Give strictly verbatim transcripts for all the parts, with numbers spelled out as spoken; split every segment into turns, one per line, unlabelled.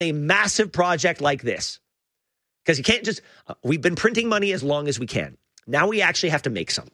a massive project like this. Because you can't just, uh, we've been printing money as long as we can. Now we actually have to make some.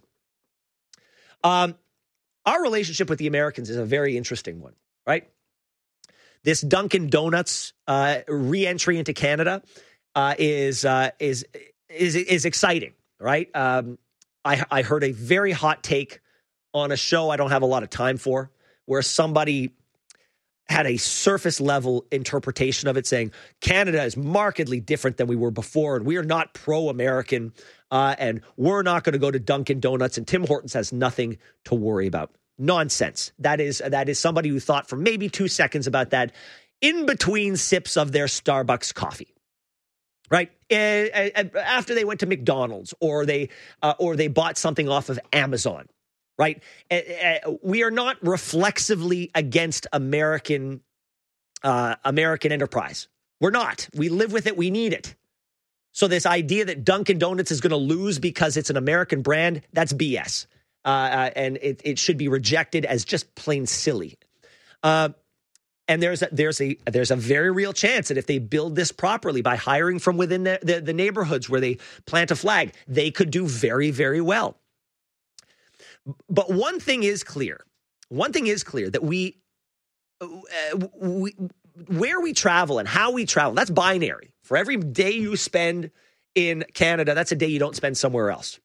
Um, our relationship with the Americans is a very interesting one, right? This Dunkin' Donuts uh, re-entry into Canada uh, is, uh, is is is exciting, right? Um, I, I heard a very hot take on a show I don't have a lot of time for, where somebody had a surface level interpretation of it, saying Canada is markedly different than we were before, and we are not pro-American, uh, and we're not going to go to Dunkin' Donuts, and Tim Hortons has nothing to worry about. Nonsense. That is that is somebody who thought for maybe two seconds about that in between sips of their Starbucks coffee, right? And after they went to McDonald's or they uh, or they bought something off of Amazon. Right. Uh, we are not reflexively against American uh, American enterprise. We're not. We live with it. We need it. So this idea that Dunkin' Donuts is going to lose because it's an American brand, that's B S. Uh, uh, and it, it should be rejected as just plain silly. Uh, and there's a, there's a there's a very real chance that if they build this properly by hiring from within the, the, the neighborhoods where they plant a flag, they could do very, very well. But one thing is clear. One thing is clear that we, uh, we, where we travel and how we travel, that's binary. For every day you spend in Canada, that's a day you don't spend somewhere else.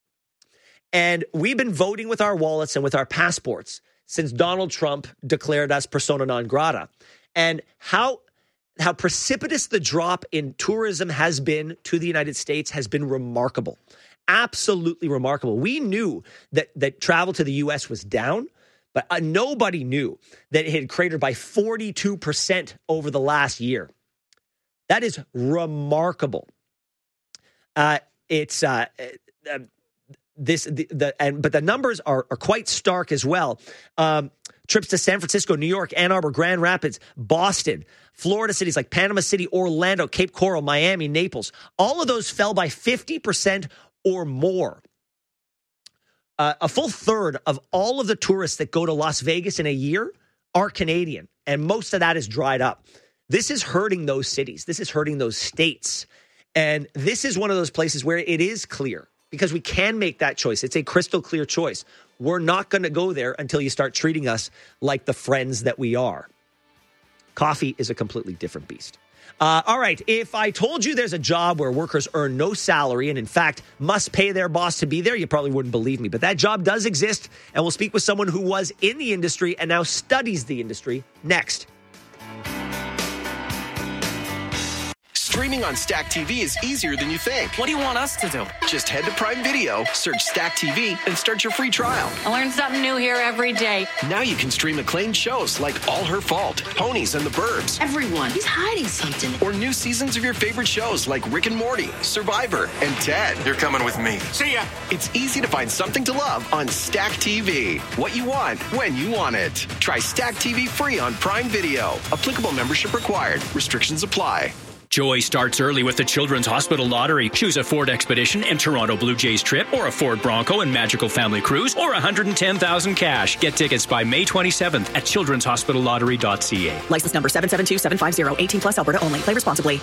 And we've been voting with our wallets and with our passports since Donald Trump declared us persona non grata. And how, how precipitous the drop in tourism has been to the United States has been remarkable. Absolutely remarkable. We knew that that travel to the U S was down, but uh, nobody knew that it had cratered by forty-two percent over the last year. That is remarkable. Uh, it's uh, uh, this the, the and but the numbers are are quite stark as well. Um, trips to San Francisco, New York, Ann Arbor, Grand Rapids, Boston, Florida cities like Panama City, Orlando, Cape Coral, Miami, Naples. All of those fell by fifty percent or more. Uh, a full third of all of the tourists that go to Las Vegas in a year are Canadian, and most of that is dried up. This is hurting those cities. This is hurting those states. And this is one of those places where it is clear because we can make that choice. It's a crystal clear choice. We're not going to go there until you start treating us like the friends that we are. Coffee is a completely different beast. Uh, all right, if I told you there's a job where workers earn no salary and, in fact, must pay their boss to be there, you probably wouldn't believe me. But that job does exist, and we'll speak with someone who was in the industry and now studies the industry next.
Streaming on Stack T V is easier than you think.
What do you want us to do?
Just head to Prime Video, search Stack T V, and start your free trial.
I learn something new here every day.
Now you can stream acclaimed shows like All Her Fault, Ponies and the Burbs.
Everyone, he's hiding something.
Or new seasons of your favorite shows like Rick and Morty, Survivor, and Ted.
You're coming with me.
See ya. It's easy to find something to love on Stack T V. What you want, when you want it. Try Stack T V free on Prime Video. Applicable membership required. Restrictions apply.
Joy starts early with the Children's Hospital Lottery. Choose a Ford Expedition and Toronto Blue Jays trip, or a Ford Bronco and Magical Family Cruise, or one hundred ten thousand cash. Get tickets by May twenty-seventh at children's hospital lottery dot c a.
License number seven seven two seven five zero, eighteen plus, Alberta only. Play responsibly.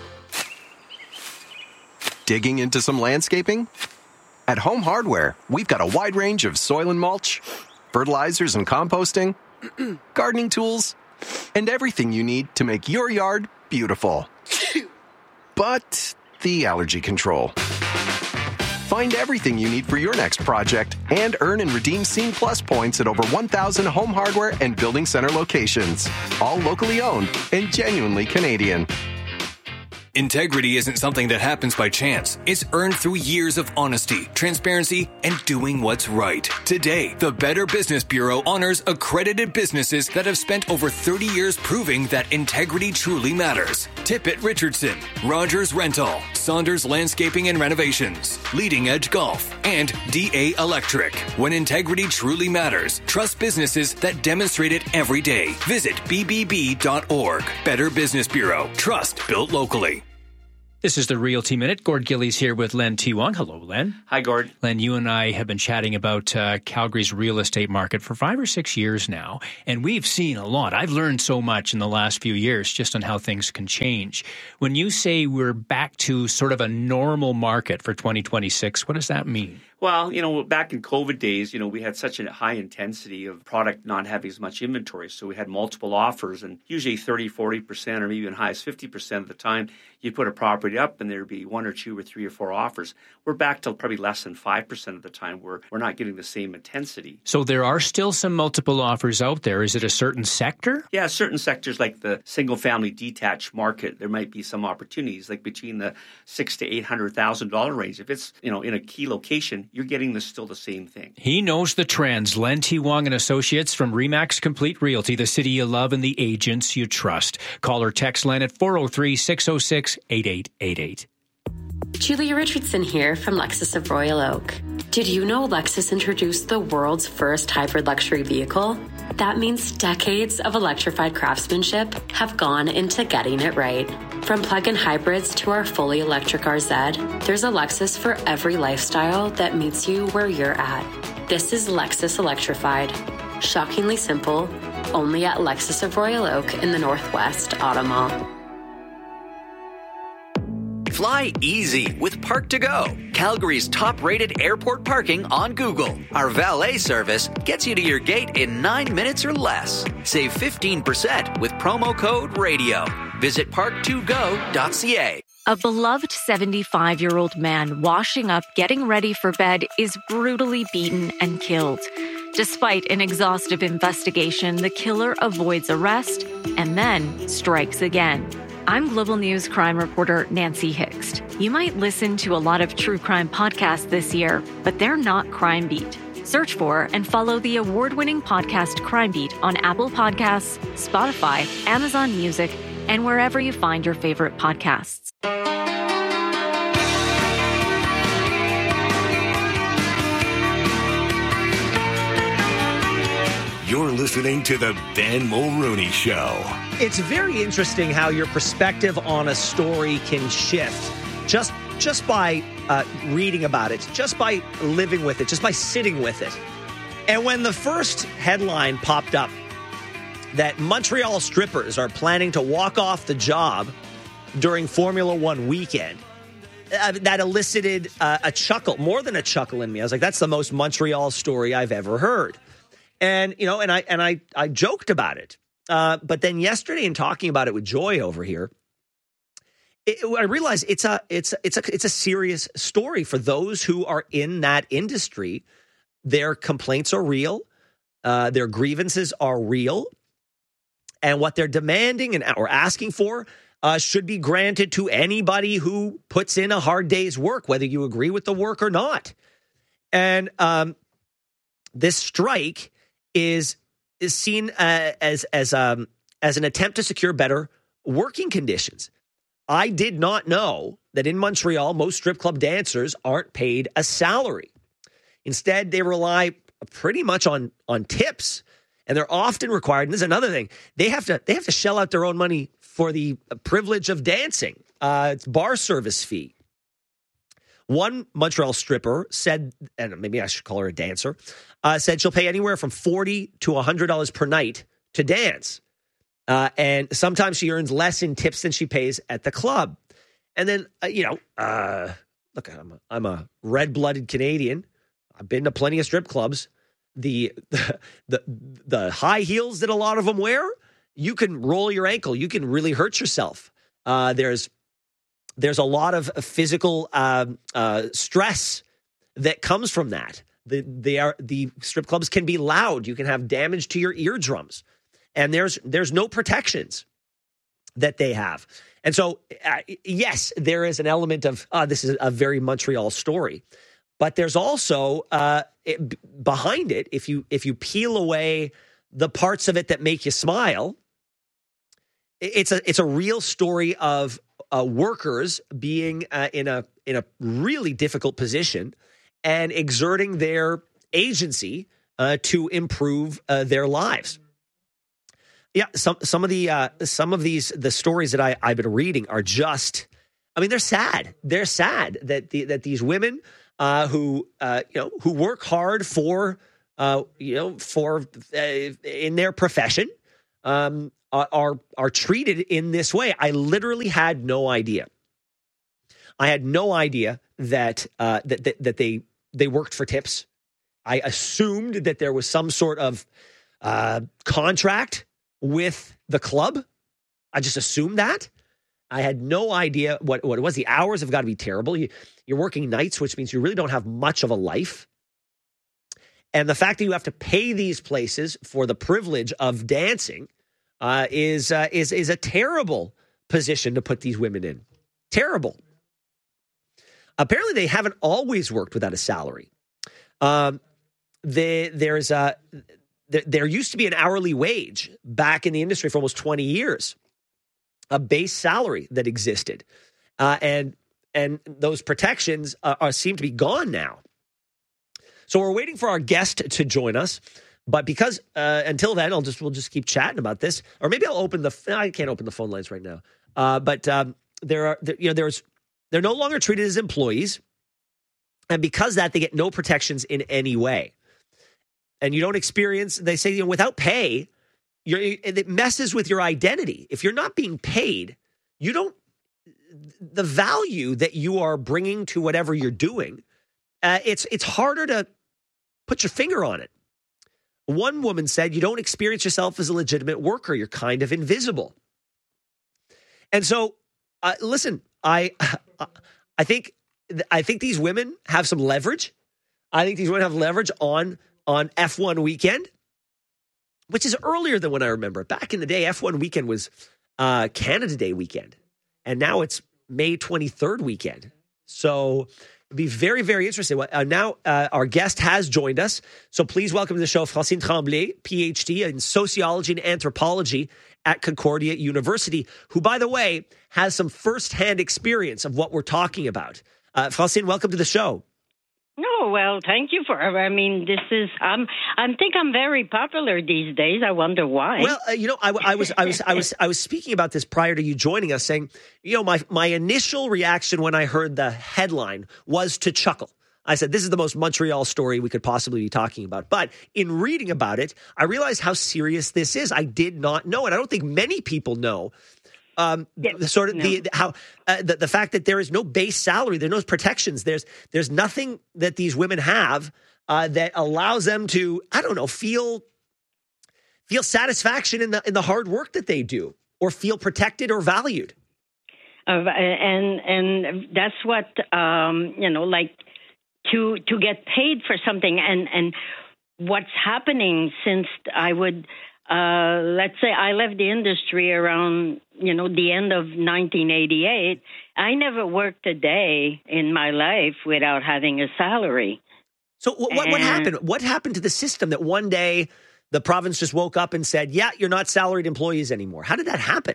Digging into some landscaping? At Home Hardware, we've got a wide range of soil and mulch, fertilizers and composting, gardening tools, and everything you need to make your yard beautiful. But the allergy control. Find everything you need for your next project and earn and redeem Scene Plus points at over one thousand Home Hardware and Building Center locations. All locally owned and genuinely Canadian.
Integrity isn't something that happens by chance. It's earned through years of honesty, transparency, and doing what's right. Today, the Better Business Bureau honors accredited businesses that have spent over thirty years proving that integrity truly matters. Tippett Richardson, Rogers Rental, Saunders Landscaping and Renovations, Leading Edge Golf, and D A Electric. When integrity truly matters, trust businesses that demonstrate it every day. Visit b b b dot org. Better Business Bureau. Trust built locally.
This is the Realty Minute. Gord Gillies here with Len T. Wong. Hello, Len.
Hi, Gord.
Len, you and I have been chatting about uh, Calgary's real estate market for five or six years now, and we've seen a lot. I've learned so much in the last few years just on how things can change. When you say we're back to sort of a normal market for twenty twenty-six, what does that mean?
Well, you know, back in COVID days, you know, we had such a high intensity of product not having as much inventory. So we had multiple offers, and usually thirty, forty percent or maybe even high as fifty percent of the time, you'd put a property up and there'd be one or two or three or four offers. We're back to probably less than five percent of the time where we're not getting the same intensity.
So there are still some multiple offers out there. Is it a certain sector?
Yeah, certain sectors like the single-family detached market, there might be some opportunities, like between the six to eight hundred thousand dollar range. If it's, you know, in a key location, you're getting the, still the same thing.
He knows the trends. Len T. Wong and Associates from Remax Complete Realty, the city you love and the agents you trust. Call or text Len at four oh three, six oh six, eight eight eight eight.
Julia Richardson here from Lexus of Royal Oak. Did you know Lexus introduced the world's first hybrid luxury vehicle? That means decades of electrified craftsmanship have gone into getting it right. From plug-in hybrids to our fully electric R Z, there's a Lexus for every lifestyle that meets you where you're at. This is Lexus Electrified. Shockingly simple, only at Lexus of Royal Oak in the Northwest Auto Mall.
Fly easy with Park to Go, Calgary's top-rated airport parking on Google. Our valet service gets you to your gate in nine minutes or less. Save fifteen percent with promo code RADIO. Visit park to go dot c a.
A beloved seventy-five-year-old man washing up, getting ready for bed, is brutally beaten and killed. Despite an exhaustive investigation, the killer avoids arrest and then strikes again. I'm Global News crime reporter Nancy Hixt. You might listen to a lot of true crime podcasts this year, but they're not Crime Beat. Search for and follow the award-winning podcast Crime Beat on Apple Podcasts, Spotify, Amazon Music, and wherever you find your favorite podcasts.
You're listening to The Ben Mulrooney Show.
It's very interesting how your perspective on a story can shift just just by uh, reading about it, just by living with it, just by sitting with it. And when the first headline popped up that Montreal strippers are planning to walk off the job during Formula One weekend, uh, that elicited uh, a chuckle, more than a chuckle in me. I was like, that's the most Montreal story I've ever heard. And, you know, and I and I, I joked about it. Uh, but then yesterday, in talking about it with Joy over here, it, I realized it's a it's it's a it's a serious story for those who are in that industry. Their complaints are real, uh, their grievances are real, and what they're demanding and or asking for uh, should be granted to anybody who puts in a hard day's work, whether you agree with the work or not. And um, this strike is. is seen uh, as as um as an attempt to secure better working conditions. I did not know that in Montreal, most strip club dancers aren't paid a salary. Instead, they rely pretty much on on tips, and they're often required. And this is another thing: they have to they have to shell out their own money for the privilege of dancing. Uh, it's bar service fee. One Montreal stripper said, and maybe I should call her a dancer, uh, said she'll pay anywhere from forty to one hundred dollars per night to dance. Uh, and sometimes she earns less in tips than she pays at the club. And then, uh, you know, uh, look, I'm a, I'm a red-blooded Canadian. I've been to plenty of strip clubs. The, the, the, the high heels that a lot of them wear, you can roll your ankle. You can really hurt yourself. Uh, there's There's a lot of physical uh, uh, stress that comes from that. The, they are, the strip clubs can be loud. You can have damage to your eardrums. And there's there's no protections that they have. And so, uh, yes, there is an element of, uh, this is a very Montreal story. But there's also, uh, it, behind it, if you if you peel away the parts of it that make you smile, it's a it's a real story of Uh, workers being uh, in a in a really difficult position and exerting their agency uh, to improve uh, their lives. Yeah, some some of the uh, some of these the stories that I, I've been reading are just I mean, they're sad. They're sad that the, that these women uh, who uh, you know who work hard for uh, you know for uh, in their profession um, are are treated in this way. I literally had no idea. I had no idea that uh, that, that that they they worked for tips. I assumed that there was some sort of uh, contract with the club. I just assumed that. I had no idea what, what it was. The hours have got to be terrible. You, you're working nights, which means you really don't have much of a life. And the fact that you have to pay these places for the privilege of dancing uh, is, uh, is, is a terrible position to put these women in. Terrible. Apparently, they haven't always worked without a salary. Um, they, there's a, there, there used to be an hourly wage back in the industry for almost twenty years. A base salary that existed, uh, and and those protections uh, are seem to be gone now. So we're waiting for our guest to join us, but because uh, until then, I'll just we'll just keep chatting about this, or maybe I'll open the I can't open the phone lines right now. Uh, but um, there are there, you know there's they're no longer treated as employees, and because of that they get no protections in any way, and you don't experience. They say you know without pay. You're, it messes with your identity. If you're not being paid, you don't, the value that you are bringing to whatever you're doing, uh, it's it's harder to put your finger on it. One woman said, you don't experience yourself as a legitimate worker. You're kind of invisible. And so, uh, listen, I I think I think these women have some leverage. I think these women have leverage on on F one weekend, which is earlier than when I remember. Back in the day, F one weekend was uh, Canada Day weekend, and now it's May twenty-third weekend. So it'd be very, very interesting. Uh, now uh, our guest has joined us, so please welcome to the show Francine Tremblay, P H D in sociology and anthropology at Concordia University, who, by the way, has some firsthand experience of what we're talking about. Uh, Francine, welcome to the show.
No, well, thank you for. I mean, this is. Um, I think I'm very popular these days. I wonder why.
Well, uh, you know, I, I was, I was, I was, I was speaking about this prior to you joining us, saying, you know, my my initial reaction when I heard the headline was to chuckle. I said, this is the most Montreal story we could possibly be talking about. But in reading about it, I realized how serious this is. I did not know, and I don't think many people know. Um, yeah, sort of no. the how uh, the, the fact that there is no base salary, there are no protections. There's there's nothing that these women have uh, that allows them to I don't know feel feel satisfaction in the in the hard work that they do, or feel protected or valued.
Uh, and and that's what um, you know, like to to get paid for something, and and what's happening since I would. Uh, let's say I left the industry around, you know, the end of nineteen eighty-eight. I never worked a day in my life without having a salary.
So what, what, what happened? What happened to the system that one day the province just woke up and said, yeah, you're not salaried employees anymore? How did that happen?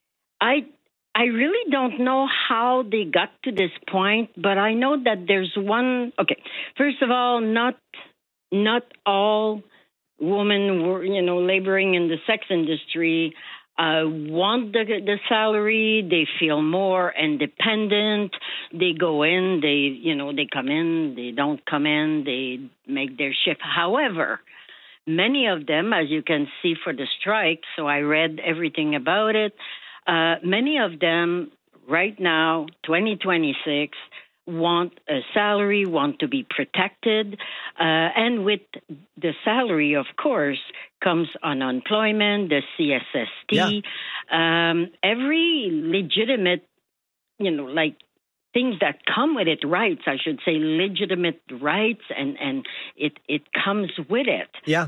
I I really don't know how they got to this point, but I know that there's one. Okay, first of all, not not all women were, you know, laboring in the sex industry uh, want the, the salary. They feel more independent. They go in, they, you know, they come in, they don't come in, they make their shift. However, many of them, as you can see for the strike, so I read everything about it, uh, many of them right now, twenty twenty-six, want a salary, want to be protected. Uh, and with the salary, of course, comes unemployment, the C S S T, yeah. um, every legitimate, you know, like things that come with it, rights, I should say, legitimate rights, and, and it, it comes with it.
Yeah.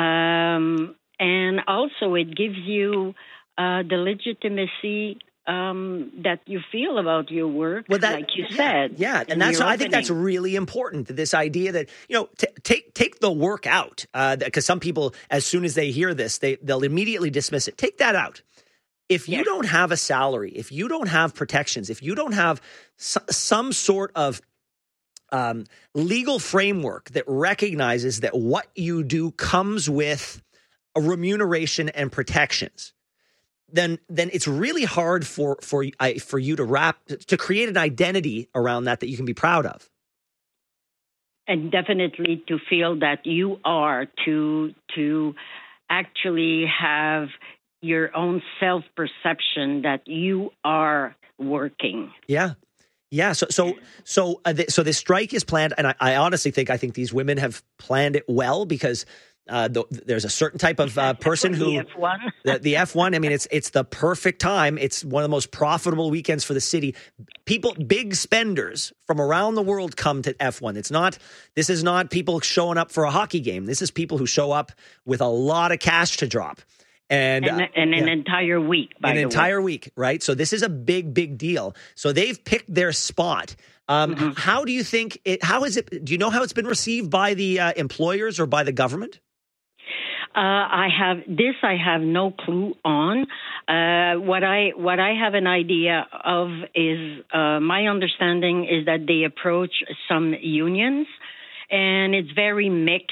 Um, and also it gives you uh, the legitimacy Um, that you feel about your work, well, that, like you
yeah,
said.
Yeah, and that's I think that's really important. This idea that you know, t- take take the work out, because uh, some people, as soon as they hear this, they they'll immediately dismiss it. Take that out. If you yes. don't have a salary, if you don't have protections, if you don't have s- some sort of um, legal framework that recognizes that what you do comes with a remuneration and protections, then then it's really hard for for I, for you to wrap to create an identity around that that you can be proud of.
And definitely to feel that you are, to to actually have your own self-perception that you are working.
Yeah. Yeah. So so so uh, th- so this strike is planned, and I, I honestly think I think these women have planned it well, because uh, the, there's a certain type of uh, person who
the F one.
the, the F one. I mean, it's it's the perfect time. It's one of the most profitable weekends for the city. People, big spenders from around the world come to F one. It's not. This is not people showing up for a hockey game. This is people who show up with a lot of cash to drop. And,
and,
uh,
and an
yeah.
entire week, by
An
the
entire
way.
week, right? So this is a big, big deal. So they've picked their spot. Um,
Mm-hmm.
How do you think it, how is it, do you know how it's been received by the uh, employers or by the government?
Uh, I have this. I have no clue on. Uh, what I what I have an idea of is uh, my understanding is that they approach some unions, and it's very mixed.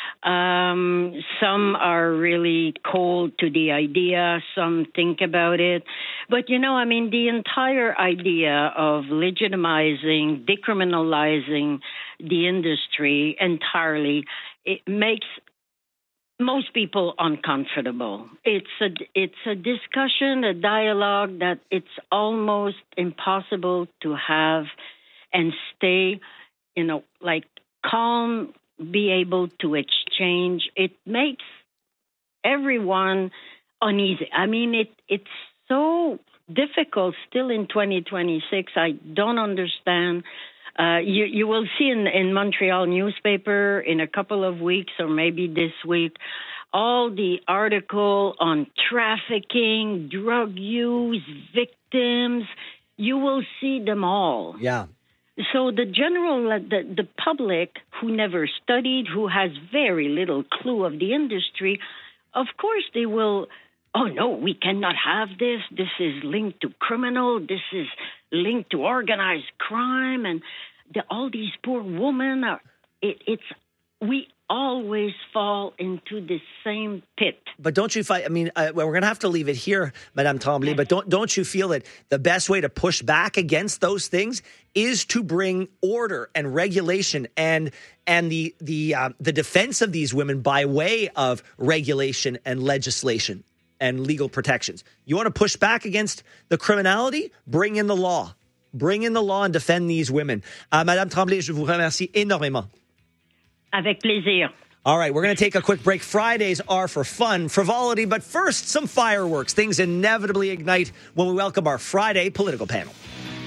Um, some are really cold to the idea. Some think about it. But, you know, I mean, the entire idea of legitimizing, decriminalizing the industry entirely, it makes most people uncomfortable. It's a, it's a discussion, a dialogue that it's almost impossible to have and stay, you know, like calm, be able to exchange. It makes everyone uneasy. I mean, it it's so difficult still in twenty twenty-six. I don't understand. Uh, you you will see in, in Montreal newspaper in a couple of weeks or maybe this week, all the article on trafficking, drug use, victims. You will see them all.
Yeah.
So the general, the, the public who never studied, who has very little clue of the industry, of course they will, oh no, we cannot have this. This is linked to criminal. This is linked to organized crime. And the, all these poor women are, it, it's, we always fall into the same pit.
But don't you find, I mean, uh, well, we're going to have to leave it here, Madame Tremblay, but don't don't you feel that the best way to push back against those things is to bring order and regulation and and the the uh, the defense of these women by way of regulation and legislation and legal protections? You want to push back against the criminality? Bring in the law. Bring in the law and defend these women. Uh, Madame Tremblay, je vous remercie énormément.
Avec plaisir.
All right, we're going to take a quick break. Fridays are for fun, frivolity, but first, some fireworks. Things inevitably ignite when we welcome our Friday political panel.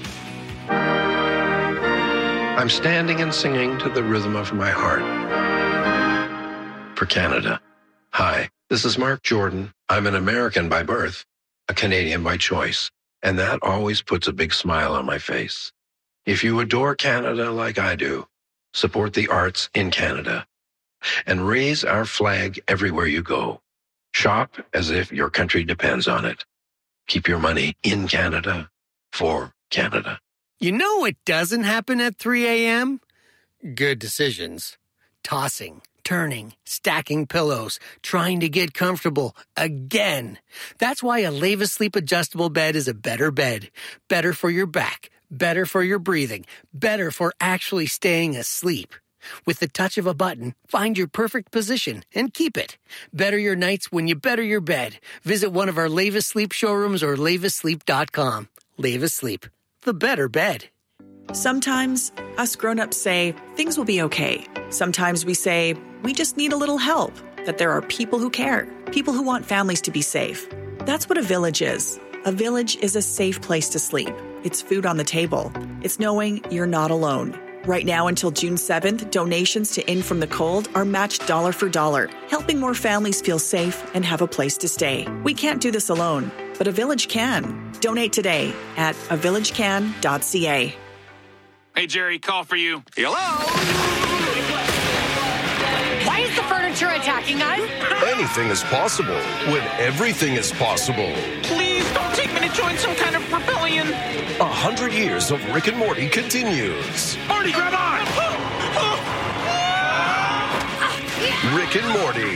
I'm standing and singing to the rhythm of my heart. For Canada. Hi, this is Mark Jordan. I'm an American by birth, a Canadian by choice, and that always puts a big smile on my face. If you adore Canada like I do, support the arts in Canada and raise our flag everywhere you go. Shop as if your country depends on it. Keep your money in Canada for Canada.
You know what doesn't happen at three a.m.? Good decisions. Tossing, turning, stacking pillows, trying to get comfortable again. That's why a Leva Sleep adjustable bed is a better bed. Better for your back. Better for your breathing. Better for actually staying asleep. With the touch of a button, find your perfect position and keep it. Better your nights when you better your bed. Visit one of our Leva Sleep showrooms or leva sleep dot com. Leva Sleep, the better bed.
Sometimes us grown-ups say things will be okay. Sometimes we say we just need a little help, that there are people who care, people who want families to be safe. That's what a village is. A village is a safe place to sleep. It's food on the table. It's knowing you're not alone. Right now until June seventh, donations to In From the Cold are matched dollar for dollar, helping more families feel safe and have a place to stay. We can't do this alone, but a village can. Donate today at a village can dot c a.
Hey, Jerry, call for you. Hello?
Why is the furniture attacking us?
Anything is possible when everything is possible.
Please don't take me to join some kind of rebellion.
A hundred years of Rick and Morty continues.
Morty, grab on!
Rick and Morty,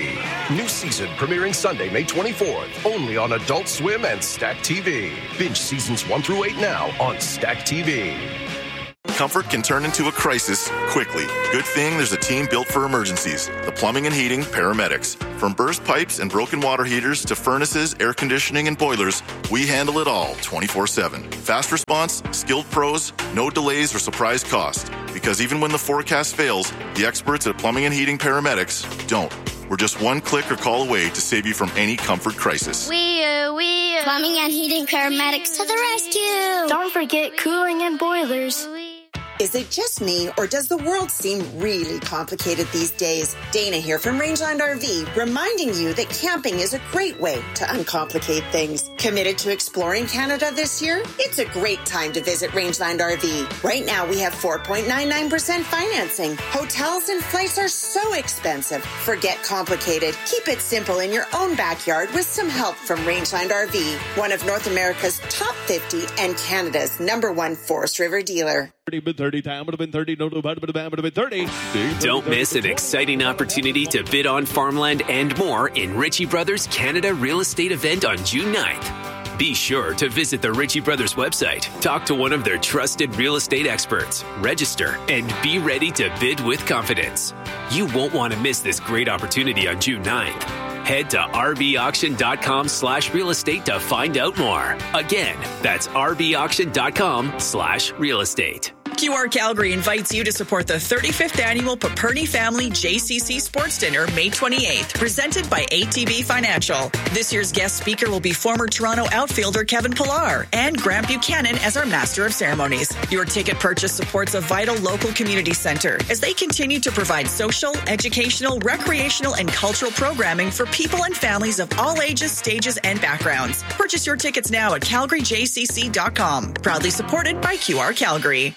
New season premiering Sunday, May twenty-fourth, only on Adult Swim and Stack T V. Binge seasons one through eight now on Stack T V.
Comfort can turn into a crisis quickly. Good thing there's a team built for emergencies. The Plumbing and Heating Paramedics. From burst pipes and broken water heaters to furnaces, air conditioning, and boilers, we handle it all twenty-four seven. Fast response, skilled pros, no delays or surprise cost. Because even when the forecast fails, the experts at Plumbing and Heating Paramedics don't. We're just one click or call away to save you from any comfort crisis.
We, uh, we, uh, Plumbing and Heating Paramedics to the rescue. Don't forget cooling and boilers.
Is it just me, or does the world seem really complicated these days? Dana here from Rangeland R V, reminding you that camping is a great way to uncomplicate things. Committed to exploring Canada this year? It's a great time to visit Rangeland R V. Right now, we have four point nine nine percent financing. Hotels and flights are so expensive. Forget complicated. Keep it simple in your own backyard with some help from Rangeland R V, one of North America's top fifty and Canada's number one Forest River dealer.
thirty, time would have been thirty, no, no, would have been thirty.
Don't miss an exciting opportunity to bid on farmland and more in Ritchie Brothers Canada Real Estate event on June ninth. Be sure to visit the Ritchie Brothers website, talk to one of their trusted real estate experts, register, and be ready to bid with confidence. You won't want to miss this great opportunity on June ninth. Head to rbauction.com slash real estate to find out more. Again, that's rbauction.com slash real estate.
Q R Calgary invites you to support the thirty-fifth annual Paperny Family J C C Sports Dinner, May twenty-eighth, presented by A T B Financial. This year's guest speaker will be former Toronto outfielder Kevin Pillar and Grant Buchanan as our Master of Ceremonies. Your ticket purchase supports a vital local community center as they continue to provide social, educational, recreational, and cultural programming for people and families of all ages, stages, and backgrounds. Purchase your tickets now at calgary j c c dot com. Proudly supported by Q R Calgary.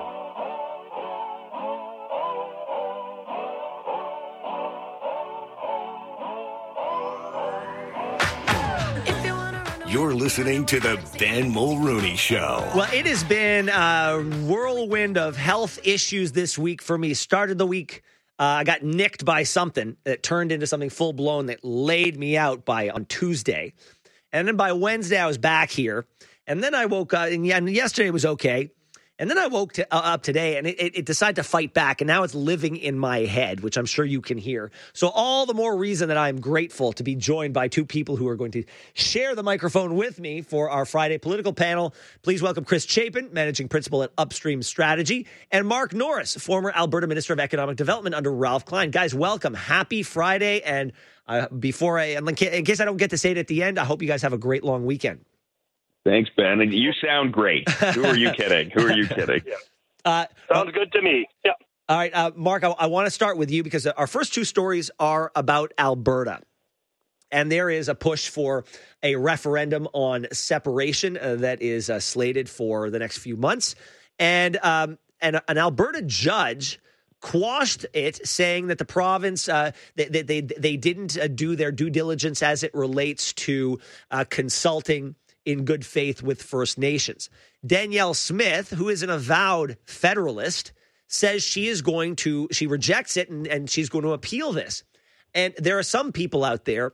You're listening to the Ben Mulrooney Show.
Well, it has been a whirlwind of health issues this week for me. Started the week, uh, I got nicked by something that turned into something full-blown that laid me out by on Tuesday. And then by Wednesday, I was back here. And then I woke up, and, yeah, and yesterday was okay. And then I woke to, uh, up today, and it, it, it decided to fight back, and now it's living in my head, which I'm sure you can hear. So all the more reason that I'm grateful to be joined by two people who are going to share the microphone with me for our Friday political panel. Please welcome Chris Chapin, Managing Principal at Upstream Strategy, and Mark Norris, former Alberta Minister of Economic Development under Ralph Klein. Guys, welcome. Happy Friday. And uh, before I, in case I don't get to say it at the end, I hope you guys have a great long weekend.
Thanks, Ben. And you sound great. Who are you kidding? Who are you kidding?
Yeah.
Uh,
Sounds good to me. Yeah.
All right, uh, Mark, I, I want to start with you because our first two stories are about Alberta. And there is a push for a referendum on separation uh, that is uh, slated for the next few months. And, um, and an Alberta judge quashed it, saying that the province, uh, they, they, they, they didn't uh, do their due diligence as it relates to uh, consulting in good faith with First Nations. Danielle Smith, who is an avowed federalist, says she is going to, she rejects it and, and she's going to appeal this. And there are some people out there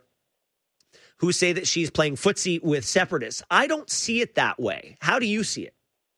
who say that she's playing footsie with separatists. I don't see it that way. How do you see it?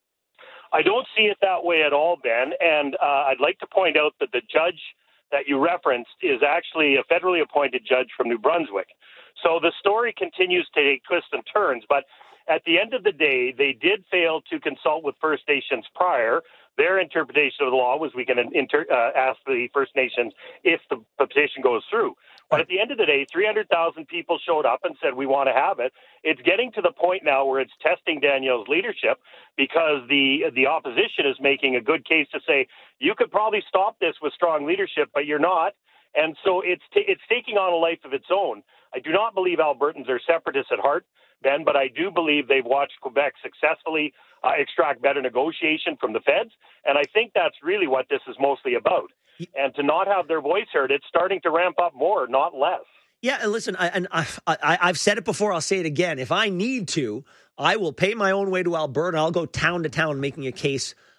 I don't see it that way at all, Ben. And uh, I'd like to point out that the judge that you referenced is actually a federally appointed judge from New Brunswick. So the story continues to take twists and turns, but at the end of the day, they did fail to consult with First Nations prior. Their interpretation of the law was we can inter- uh, ask the First Nations if the petition goes through. But at the end of the day, three hundred thousand people showed up and said, we want to have it. It's getting to the point now where it's testing Danielle's leadership because the the opposition is making a good case to say, you could probably stop this with strong leadership, but you're not. And so it's t- it's taking on a life of its own. I do not believe Albertans are separatists at heart, Ben, but I do believe they've watched Quebec successfully uh, extract better negotiation from the feds, and I think that's really what this is mostly about. And to not have their voice heard, it's starting to ramp up more, not less.
Yeah, and listen, I, and I, I, I've said it before, I'll say it again. If I need to, I will pay my own way to Alberta. I'll go town to town making a case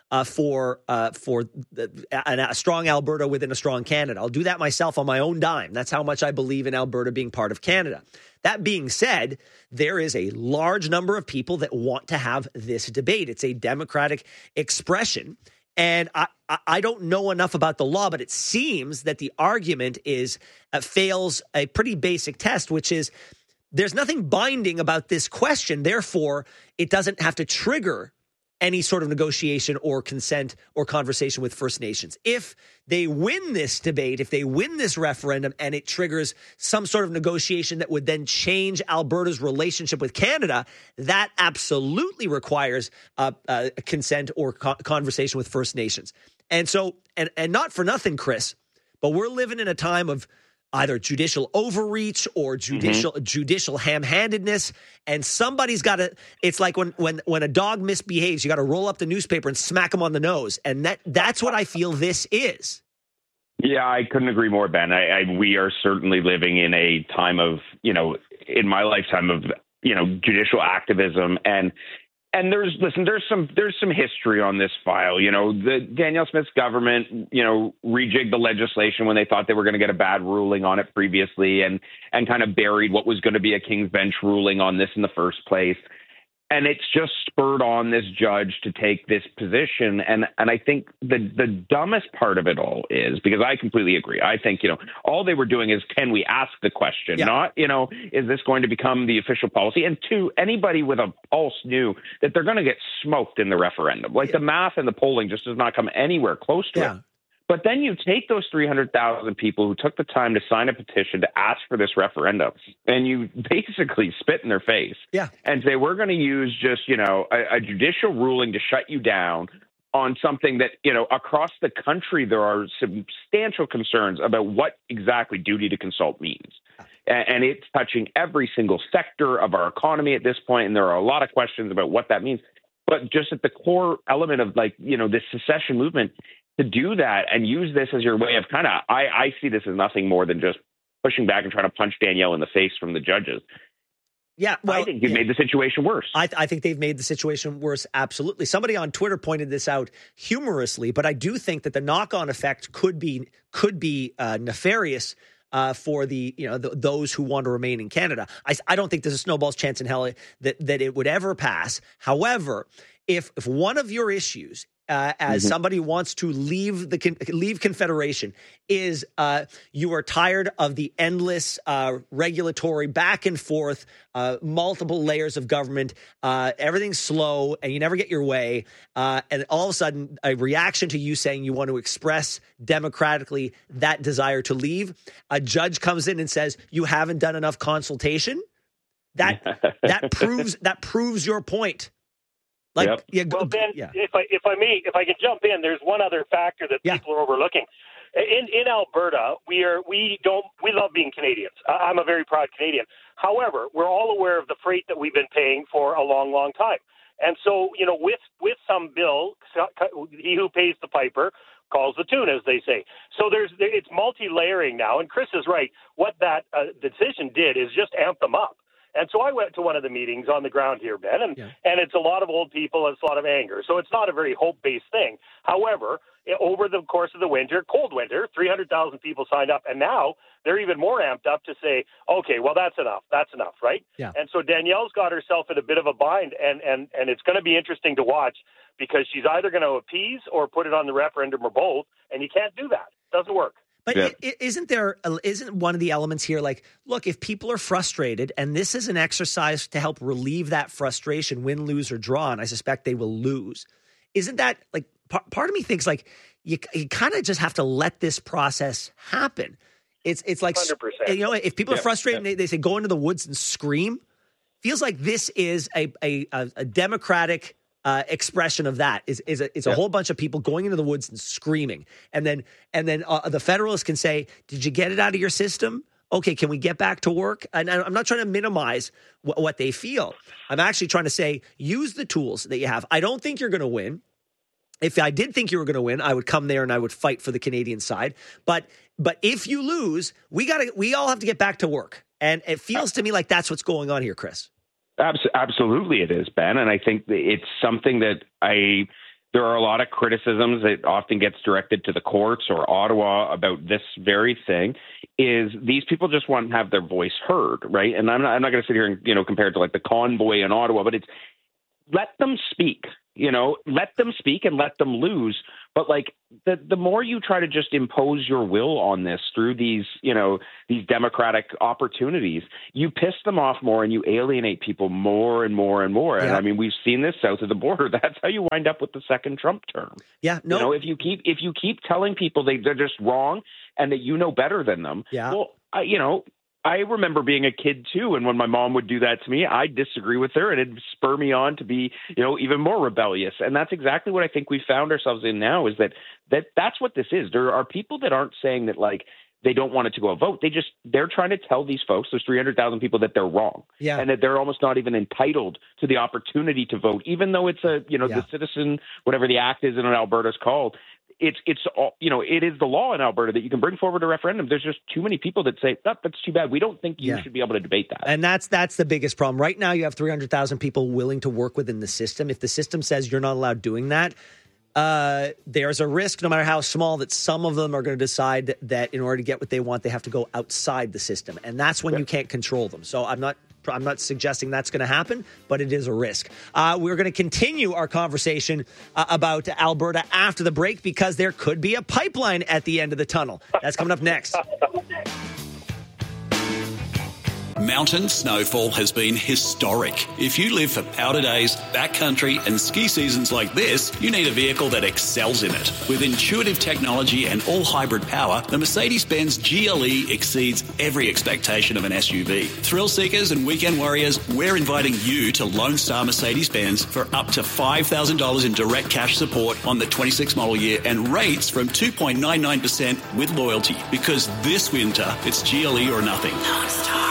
uh, for uh, for the, a, a strong Alberta within a strong Canada. I'll do that myself on my own dime. That's how much I believe in Alberta being part of Canada. That being said, there is a large number of people that want to have this debate. It's a democratic expression. And I, I don't know enough about the law, but it seems that the argument is uh, fails a pretty basic test, which is there's nothing binding about this question. Therefore, it doesn't have to trigger any sort of negotiation or consent or conversation with First Nations. If they win this debate, if they win this referendum and it triggers some sort of negotiation that would then change Alberta's relationship with Canada, that absolutely requires uh, uh, consent or co- conversation with First Nations. And so, and, and not for nothing, Chris, but we're living in a time of either judicial overreach or judicial mm-hmm. judicial ham-handedness, and somebody's got to. It's like when when when a dog misbehaves, you got to roll up the newspaper and smack him on the nose, and that that's what I feel this is.
Yeah, I couldn't agree more, Ben. I, I we are certainly living in a time of, you know, in my lifetime of, you know, judicial activism. And And there's, listen, there's some, there's some history on this file. You know, the Danielle Smith's government, you know, rejigged the legislation when they thought they were going to get a bad ruling on it previously, and, and kind of buried what was going to be a King's Bench ruling on this in the first place. And it's just spurred on this judge to take this position. And and I think the the dumbest part of it all is, because I completely agree. I think, you know, all they were doing is, can we ask the question? Yeah. Not, you know, is this going to become the official policy? And two, anybody with a pulse knew that they're going to get smoked in the referendum. Like yeah. the math and the polling just does not come anywhere close to yeah. it. But then you take those three hundred thousand people who took the time to sign a petition to ask for this referendum, and you basically spit in their face
yeah.
and say, we're going to use just, you know, a, a judicial ruling to shut you down on something that, you know, across the country, there are substantial concerns about what exactly duty to consult means. And, and it's touching every single sector of our economy at this point, and there are a lot of questions about what that means. But just at the core element of, like, you know, this secession movement, to do that and use this as your way of kind of, I, I see this as nothing more than just pushing back and trying to punch Danielle in the face from the judges.
Yeah, well,
I think you've
yeah.
made the situation worse.
I, th- I think they've made the situation worse. Absolutely. Somebody on Twitter pointed this out humorously, but I do think that the knock-on effect could be could be uh, nefarious uh, for the you know the, those who want to remain in Canada. I, I don't think there's a snowball's chance in hell that that it would ever pass. However, if if one of your issues Uh, as mm-hmm. somebody who wants to leave the con- leave Confederation is uh, you are tired of the endless uh, regulatory back and forth, uh, multiple layers of government, uh, everything's slow and you never get your way. Uh, and all of a sudden a reaction to you saying you want to express democratically that desire to leave. A judge comes in and says, you haven't done enough consultation. That that proves that proves your point. Like,
yep.
yeah,
well, Ben,
yeah.
if I if I may, if I can jump in, there's one other factor that
yeah.
people are overlooking. In in Alberta, we are we don't we love being Canadians. I'm a very proud Canadian. However, we're all aware of the freight that we've been paying for a long, long time. And so, you know, with with some bill, he who pays the piper calls the tune, as they say. So there's it's multi-layering now. And Chris is right. What that uh, decision did is just amp them up. And so I went to one of the meetings on the ground here, Ben, and, yeah. and it's a lot of old people, it's a lot of anger. So it's not a very hope-based thing. However, over the course of the winter, cold winter, three hundred thousand people signed up, and now they're even more amped up to say, okay, well, that's enough. That's enough, right?
Yeah.
And so Danielle's got herself in a bit of a bind, and, and, and it's going to be interesting to watch because she's either going to appease or put it on the referendum or both, and you can't do that. It doesn't work.
But yeah. isn't there, isn't one of the elements here like, look, if people are frustrated, and this is an exercise to help relieve that frustration, win, lose, or draw, and I suspect they will lose, isn't that, like, part, part of me thinks, like, you, you kind of just have to let this process happen. It's it's like,
one hundred percent.
You know, if people
yeah.
are frustrated
yeah.
and they, they say go into the woods and scream, feels like this is a a, a, a democratic Uh, expression of that is is a, it's a yeah. whole bunch of people going into the woods and screaming, and then and then uh, the Federalists can say, "Did you get it out of your system? Okay, can we get back to work?" And I'm not trying to minimize w- what they feel. I'm actually trying to say, use the tools that you have. I don't think you're going to win. If I did think you were going to win, I would come there and I would fight for the Canadian side. But but if you lose, we got to we all have to get back to work, and it feels to me like that's what's going on here, Chris.
Absolutely it is, Ben. And I think it's something that I, there are a lot of criticisms that often gets directed to the courts or Ottawa about this very thing, is these people just want to have their voice heard, right? And I'm not, I'm not going to sit here and, you know, compare it to like the convoy in Ottawa, but it's let them speak, you know, let them speak and let them lose. But like the the more you try to just impose your will on this through these, you know, these democratic opportunities, you piss them off more and you alienate people more and more and more. And
Yeah.
I mean, we've seen this south of the border. That's how you wind up with the second Trump term.
Yeah, no.
You know, if you keep if you keep telling people they they're just wrong and that you know better than them,
Yeah.
well, I, you know. I remember being a kid too, and when my mom would do that to me, I'd disagree with her, and it'd spur me on to be, you know, even more rebellious. And that's exactly what I think we found ourselves in now. Is that that that's what this is. There are people that aren't saying that like they don't want it to go vote. They just they're trying to tell these folks, those three hundred thousand people, that they're wrong,
Yeah.
and that they're almost not even entitled to the opportunity to vote, even though it's a you know
Yeah.
the citizen, whatever the act is in Alberta's called. It's it's all you know. It is the law in Alberta that you can bring forward a referendum. There's just too many people that say, oh, that's too bad. We don't think you
Yeah.
should be able to debate that.
And that's that's the biggest problem. Right now, you have three hundred thousand people willing to work within the system. If the system says you're not allowed doing that, uh, there's a risk, no matter how small, that some of them are going to decide that in order to get what they want, they have to go outside the system. And that's when you can't control them. So I'm not I'm not suggesting that's going to happen, but it is a risk. Uh, we're going to continue our conversation uh, about Alberta after the break, because there could be a pipeline at the end of the tunnel. That's coming up next.
Mountain snowfall has been historic. If you live for powder days, backcountry and ski seasons like this, you need a vehicle that excels in it. With intuitive technology and all-hybrid power, the Mercedes-Benz G L E exceeds every expectation of an S U V. Thrill seekers and weekend warriors, we're inviting you to Lone Star Mercedes-Benz for up to five thousand dollars in direct cash support on the twenty-six model year and rates from two point nine nine percent with loyalty. Because this winter, it's G L E or nothing. Lone Star.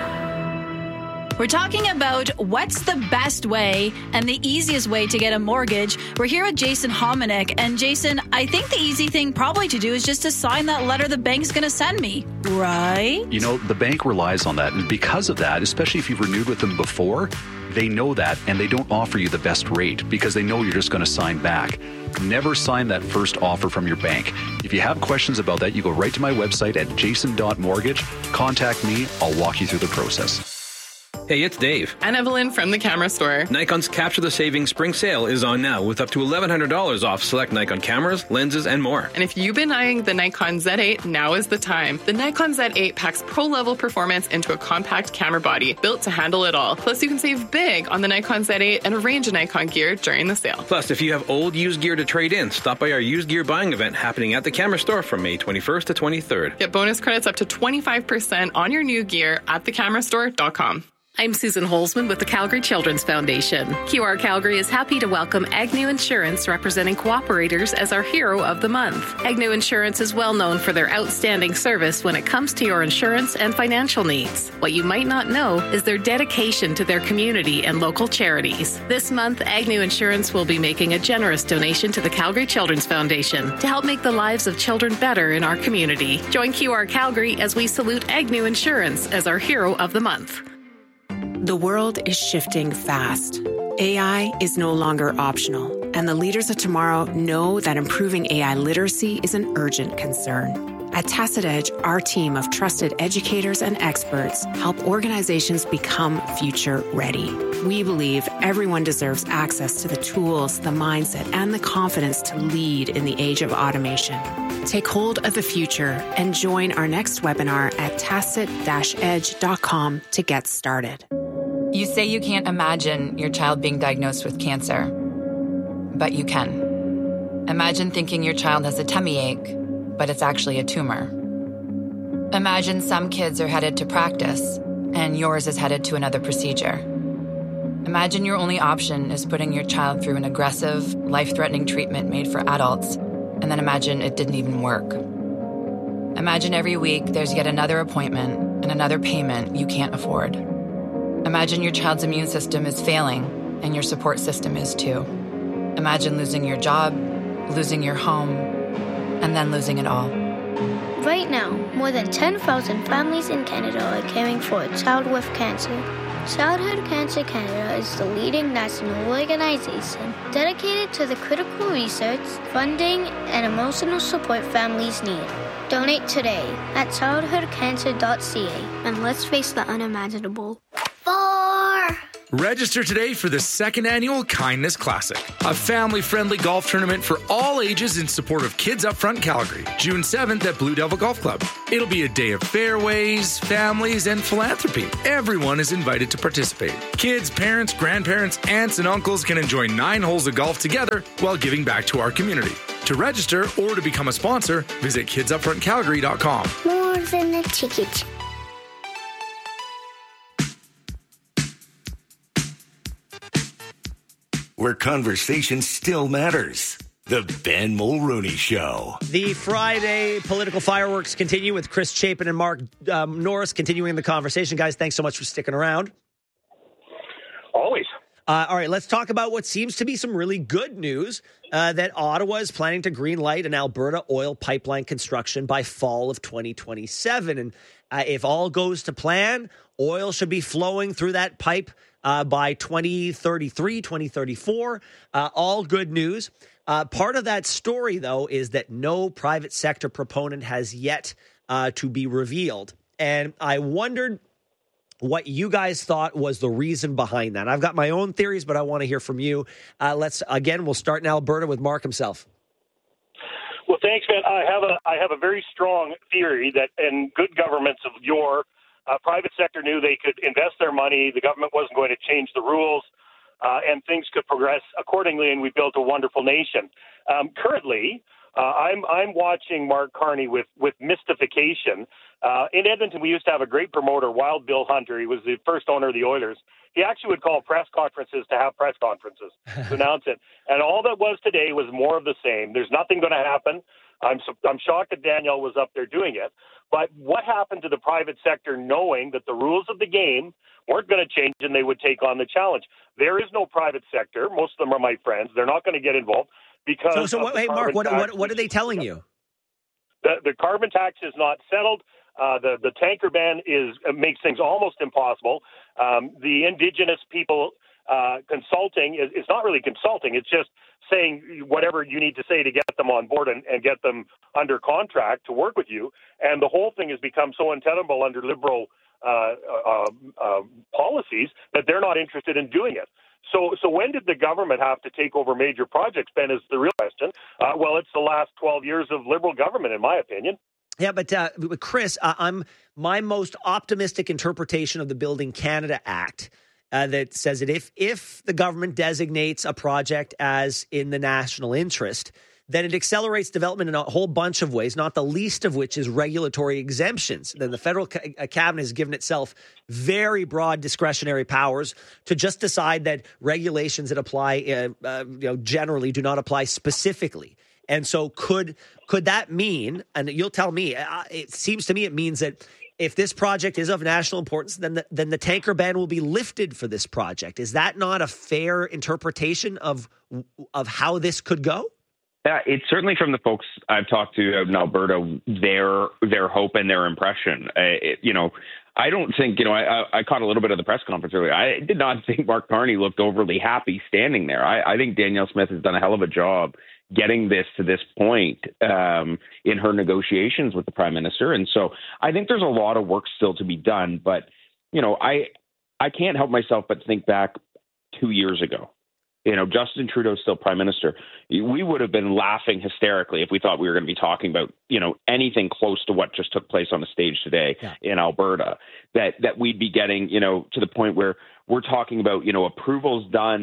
We're talking about what's the best way and the easiest way to get a mortgage. We're here with Jason Hominick. And Jason, I think the easy thing probably to do is just to sign that letter the bank's going to send me, right?
You know, the bank relies on that. And because of that, especially if you've renewed with them before, they know that and they don't offer you the best rate because they know you're just going to sign back. Never sign that first offer from your bank. If you have questions about that, you go right to my website at jason dot mortgage. Contact me. I'll walk you through the process.
Hey, it's Dave.
And Evelyn from the camera store.
Nikon's Capture the Savings Spring Sale is on now with up to eleven hundred dollars off select Nikon cameras, lenses, and more.
And if you've been eyeing the Nikon Z eight, now is the time. The Nikon Z eight packs pro-level performance into a compact camera body built to handle it all. Plus, you can save big on the Nikon Z eight and a range of Nikon gear during the sale.
Plus, if you have old used gear to trade in, stop by our used gear buying event happening at the camera store from May twenty-first to twenty-third.
Get bonus credits up to twenty-five percent on your new gear at the camera store dot com.
I'm Susan Holzman with the Calgary Children's Foundation. Q R Calgary is happy to welcome Agnew Insurance, representing cooperators, as our Hero of the Month. Agnew Insurance is well known for their outstanding service when it comes to your insurance and financial needs. What you might not know is their dedication to their community and local charities. This month, Agnew Insurance will be making a generous donation to the Calgary Children's Foundation to help make the lives of children better in our community. Join Q R Calgary as we salute Agnew Insurance as our Hero of the Month.
The world is shifting fast. A I is no longer optional, and the leaders of tomorrow know that improving A I literacy is an urgent concern. At Tacit Edge, our team of trusted educators and experts help organizations become future ready. We believe everyone deserves access to the tools, the mindset, and the confidence to lead in the age of automation. Take hold of the future and join our next webinar at tacit dash edge dot com to get started.
You say you can't imagine your child being diagnosed with cancer, but you can. Imagine thinking your child has a tummy ache, but it's actually a tumor. Imagine some kids are headed to practice, and yours is headed to another procedure. Imagine your only option is putting your child through an aggressive, life-threatening treatment made for adults, and then imagine it didn't even work. Imagine every week there's yet another appointment and another payment you can't afford. Imagine your child's immune system is failing, and your support system is too. Imagine losing your job, losing your home, and then losing it all.
Right now, more than ten thousand families in Canada are caring for a child with cancer. Childhood Cancer Canada is the leading national organization dedicated to the critical research, funding, and emotional support families need. Donate today at childhood cancer dot c a and let's face the unimaginable. Four!
Register today for the second annual Kindness Classic, a family-friendly golf tournament for all ages in support of Kids Upfront Calgary, June seventh at Blue Devil Golf Club. It'll be a day of fairways, families, and philanthropy. Everyone is invited to participate. Kids, parents, grandparents, aunts, and uncles can enjoy nine holes of golf together while giving back to our community. To register or to become a sponsor, visit kids up front calgary dot com.
More than a ticket.
Where conversation still matters. The Ben Mulrooney Show.
The Friday political fireworks continue with Chris Chapin and Mark um, Norris continuing the conversation. Guys, thanks so much for sticking around.
Always.
Uh, all right, let's talk about what seems to be some really good news, uh, that Ottawa is planning to greenlight an Alberta oil pipeline construction by fall of twenty twenty-seven. And uh, if all goes to plan, oil should be flowing through that pipe Uh, by twenty thirty-three, twenty thirty-four, uh, all good news. Uh, part of that story, though, is that no private sector proponent has yet uh, to be revealed. And I wondered what you guys thought was the reason behind that. I've got my own theories, but I want to hear from you. Uh, let's, again, we'll start in Alberta with Mark himself.
Well, thanks, man. I have a I have a very strong theory that in good governments of yore, Uh, private sector knew they could invest their money. The government wasn't going to change the rules, uh, and things could progress accordingly. And we built a wonderful nation. Um, currently, uh, I'm I'm watching Mark Carney with with mystification. Uh, in Edmonton, we used to have a great promoter, Wild Bill Hunter. He was the first owner of the Oilers. He actually would call press conferences to have press conferences to announce it. And all that was today was more of the same. There's nothing going to happen. I'm I'm shocked that Danielle was up there doing it. But what happened to the private sector knowing that the rules of the game weren't going to change and they would take on the challenge? There is no private sector. Most of them are my friends. They're not going to get involved because.
So, so what, hey, Mark, what, what, what are they telling you?
The, the carbon tax is not settled. Uh, the, the tanker ban is uh, makes things almost impossible. Um, the Indigenous people uh, consulting is it's not really consulting. It's just saying whatever you need to say to get them on board and, and get them under contract to work with you. And the whole thing has become so untenable under Liberal uh, uh, uh, policies that they're not interested in doing it. So so when did the government have to take over major projects, Ben, is the real question. Uh, well, it's the last twelve years of Liberal government, in my opinion.
Yeah, but uh, Chris, uh, I'm my most optimistic interpretation of the Building Canada Act Uh, that says that if if the government designates a project as in the national interest, then it accelerates development in a whole bunch of ways, not the least of which is regulatory exemptions. Then the federal ca- cabinet has given itself very broad discretionary powers to just decide that regulations that apply, uh, uh, you know, generally do not apply specifically. And so could could that mean, and you'll tell me, uh, it seems to me it means that if this project is of national importance, then the, then the tanker ban will be lifted for this project. Is that not a fair interpretation of of how this could go?
Yeah, it's certainly from the folks I've talked to out in Alberta, their their hope and their impression. Uh, it, you know, I don't think, you know, I, I caught a little bit of the press conference earlier. I did not think Mark Carney looked overly happy standing there. I, I think Danielle Smith has done a hell of a job getting this to this point um, in her negotiations with the Prime Minister. And so I think there's a lot of work still to be done. But, you know, I I can't help myself but think back two years ago. You know, Justin Trudeau is still Prime Minister. We would have been laughing hysterically if we thought we were going to be talking about, you know, anything close to what just took place on the stage today yeah. in Alberta, that that we'd be getting, you know, to the point where we're talking about, you know, approvals done